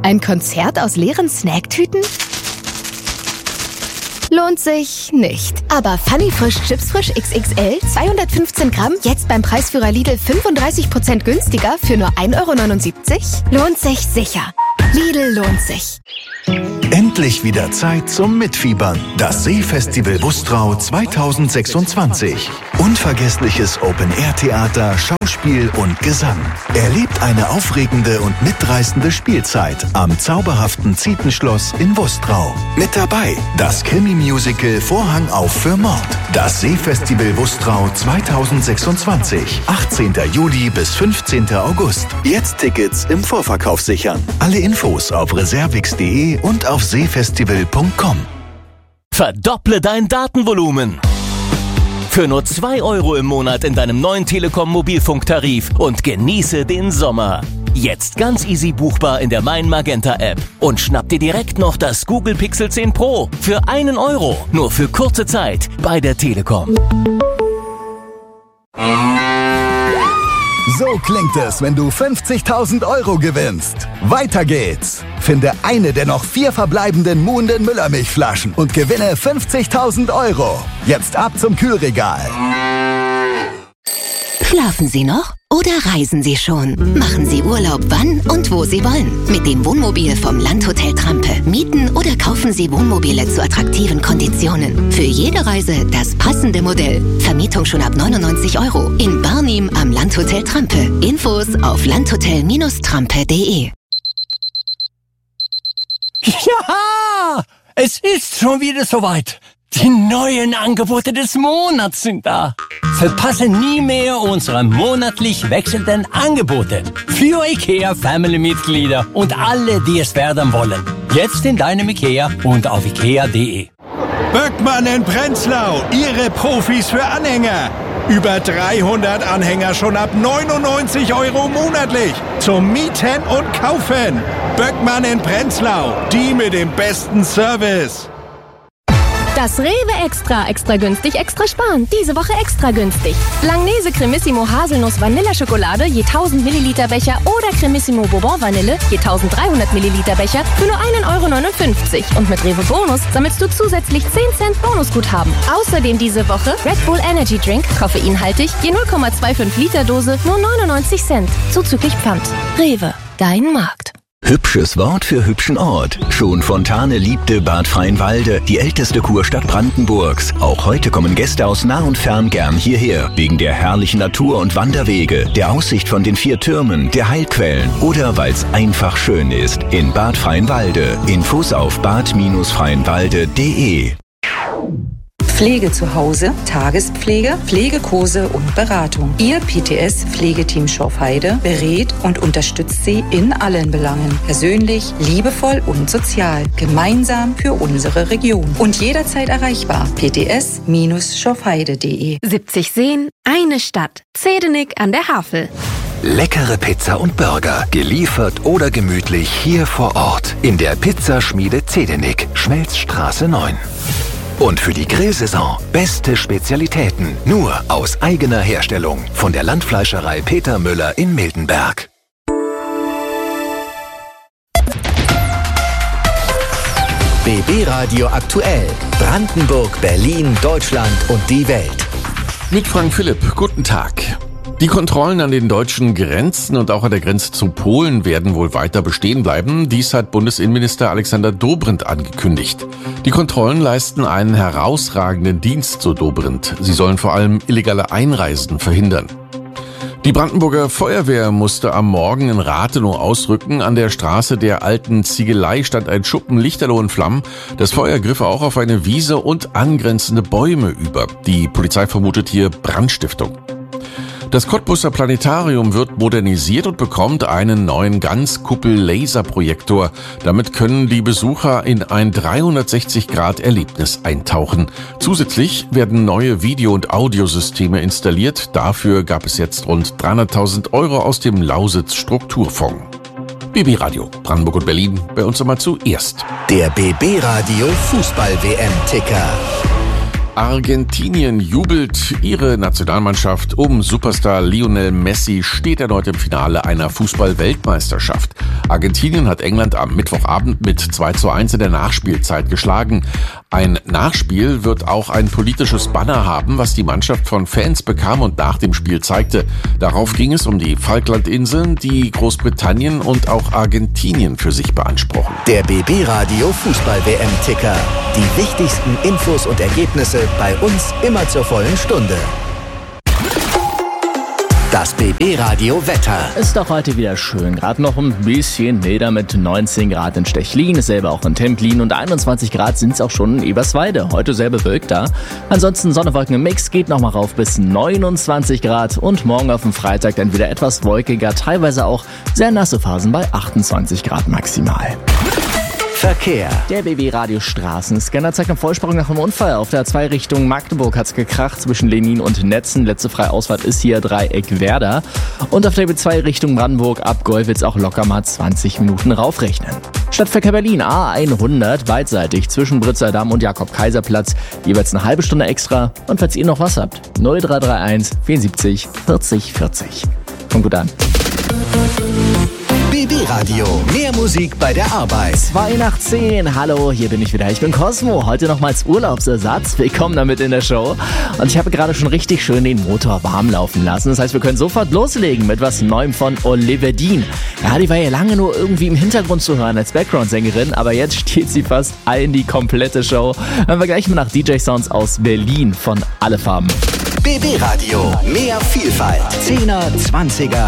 Ein Konzert aus leeren Snacktüten? Lohnt sich nicht. Aber Funny Frisch Chips Frisch XXL 215 Gramm jetzt beim Preisführer Lidl 35% günstiger für nur 1,79 €? Lohnt sich sicher. Lidl lohnt sich. Endlich wieder Zeit zum Mitfiebern. Das Seefestival Bustrau 2026. Unvergessliches Open-Air-Theater, Schauspiel und Gesang. Erlebt eine aufregende und mitreißende Spielzeit am zauberhaften Zietenschloss in Bustrau. Mit dabei das Krimi-Musical Vorhang auf für Mord. Das Seefestival Bustrau 2026. 18. Juli bis 15. August. Jetzt Tickets im Vorverkauf sichern. Alle Infos auf reservix.de und auf seefestival.com. Verdopple dein Datenvolumen. Für nur 2 € im Monat in deinem neuen Telekom Mobilfunktarif und genieße den Sommer. Jetzt ganz easy buchbar in der Mein Magenta App. Und schnapp dir direkt noch das Google Pixel 10 Pro für 1 €. Nur für kurze Zeit bei der Telekom. So klingt es, wenn du 50.000 € gewinnst. Weiter geht's. Finde eine der noch 4 verbleibenden Muhnden Müllermilchflaschen und gewinne 50.000 €. Jetzt ab zum Kühlregal. Schlafen Sie noch oder reisen Sie schon? Machen Sie Urlaub wann und wo Sie wollen. Mit dem Wohnmobil vom Landhotel Trampe. Mieten oder kaufen Sie Wohnmobile zu attraktiven Konditionen. Für jede Reise das passende Modell. Vermietung schon ab 99 €. In Barnim am Landhotel Trampe. Infos auf landhotel-trampe.de. Ja, es ist schon wieder soweit. Die neuen Angebote des Monats sind da. Verpasse nie mehr unsere monatlich wechselnden Angebote. Für IKEA-Family-Mitglieder und alle, die es werden wollen. Jetzt in deinem IKEA und auf ikea.de. Böckmann in Prenzlau, Ihre Profis für Anhänger. Über 300 Anhänger schon ab 99 € monatlich. Zum Mieten und Kaufen. Böckmann in Prenzlau, die mit dem besten Service. Das Rewe Extra günstig, extra sparen. Diese Woche extra günstig. Langnese Cremissimo Haselnuss Vanilleschokolade je 1000 Milliliter Becher oder Cremissimo Bourbon Vanille je 1300 Milliliter Becher für nur 1,59 €. Und mit Rewe Bonus sammelst du zusätzlich 10 Cent Bonusguthaben. Außerdem diese Woche Red Bull Energy Drink, koffeinhaltig, je 0,25 Liter Dose, nur 99 Cent. Zuzüglich Pfand. Rewe, dein Markt. Hübsches Wort für hübschen Ort. Schon Fontane liebte Bad Freienwalde, die älteste Kurstadt Brandenburgs. Auch heute kommen Gäste aus nah und fern gern hierher. Wegen der herrlichen Natur und Wanderwege, der Aussicht von den 4 Türmen, der Heilquellen oder weil es einfach schön ist. In Bad Freienwalde. Infos auf bad-freienwalde.de. Pflege zu Hause, Tagespflege, Pflegekurse und Beratung. Ihr PTS-Pflegeteam Schorfheide berät und unterstützt Sie in allen Belangen. Persönlich, liebevoll und sozial. Gemeinsam für unsere Region. Und jederzeit erreichbar. pts-schorfheide.de. 70 Seen, eine Stadt. Zedenick an der Havel. Leckere Pizza und Burger, geliefert oder gemütlich hier vor Ort. In der Pizzaschmiede Zedenick, Schmelzstraße 9. Und für die Grillsaison beste Spezialitäten, nur aus eigener Herstellung. Von der Landfleischerei Peter Müller in Miltenberg. BB Radio aktuell. Brandenburg, Berlin, Deutschland und die Welt. Mit Frank Philipp, guten Tag. Die Kontrollen an den deutschen Grenzen und auch an der Grenze zu Polen werden wohl weiter bestehen bleiben. Dies hat Bundesinnenminister Alexander Dobrindt angekündigt. Die Kontrollen leisten einen herausragenden Dienst, so Dobrindt. Sie sollen vor allem illegale Einreisen verhindern. Die Brandenburger Feuerwehr musste am Morgen in Rathenow ausrücken. An der Straße der alten Ziegelei stand ein Schuppen lichterloh in Flammen. Das Feuer griff auch auf eine Wiese und angrenzende Bäume über. Die Polizei vermutet hier Brandstiftung. Das Cottbuser Planetarium wird modernisiert und bekommt einen neuen Ganzkuppel-Laserprojektor. Damit können die Besucher in ein 360-Grad-Erlebnis eintauchen. Zusätzlich werden neue Video- und Audiosysteme installiert. Dafür gab es jetzt rund 300.000 € aus dem Lausitz-Strukturfonds. BB Radio, Brandenburg und Berlin, bei uns einmal zuerst. Der BB Radio Fußball-WM-Ticker. Argentinien jubelt. Ihre Nationalmannschaft um Superstar Lionel Messi steht erneut im Finale einer Fußball-Weltmeisterschaft. Argentinien hat England am Mittwochabend mit 2:1 in der Nachspielzeit geschlagen. Ein Nachspiel wird auch ein politisches Banner haben, was die Mannschaft von Fans bekam und nach dem Spiel zeigte. Darauf ging es um die Falklandinseln, die Großbritannien und auch Argentinien für sich beanspruchen. Der BB Radio Fußball-WM-Ticker. Die wichtigsten Infos und Ergebnisse bei uns immer zur vollen Stunde. Das BB Radio Wetter. Ist doch heute wieder schön. Gerade noch ein bisschen milder mit 19 Grad in Stechlin, selber auch in Templin und 21 Grad sind es auch schon in Eberswalde. Heute sehr bewölkt da. Ansonsten Sonne-Wolken im Mix geht nochmal rauf bis 29 Grad und morgen auf dem Freitag dann wieder etwas wolkiger, teilweise auch sehr nasse Phasen bei 28 Grad maximal. Verkehr. Der BB Radio Straßenscanner zeigt eine Vollsperrung nach einem Unfall. Auf der A2 Richtung Magdeburg hat's gekracht zwischen Lenin und Netzen. Letzte freie Ausfahrt ist hier Dreieck Werder. Und auf der B2 Richtung Brandenburg ab Gollwitz auch locker mal 20 Minuten raufrechnen. Stadtverkehr Berlin A100 beidseitig zwischen Britzerdamm und Jakob-Kaiser-Platz. Jeweils eine halbe Stunde extra. Und falls ihr noch was habt, 0331 74 40 40. Kommt gut an. BB Radio, mehr Musik bei der Arbeit. 2:10, hallo, hier bin ich wieder. Ich bin Cosmo, heute nochmals Urlaubsersatz. Willkommen damit in der Show. Und ich habe gerade schon richtig schön den Motor warm laufen lassen. Das heißt, wir können sofort loslegen mit was Neuem von Olivia Dean. Ja, die war ja lange nur irgendwie im Hintergrund zu hören als Background-Sängerin, aber jetzt steht sie fast allen die komplette Show. Hören wir gleich mal nach DJ-Sounds aus Berlin von Alle Farben. BB Radio, mehr Vielfalt. 10er, 20er,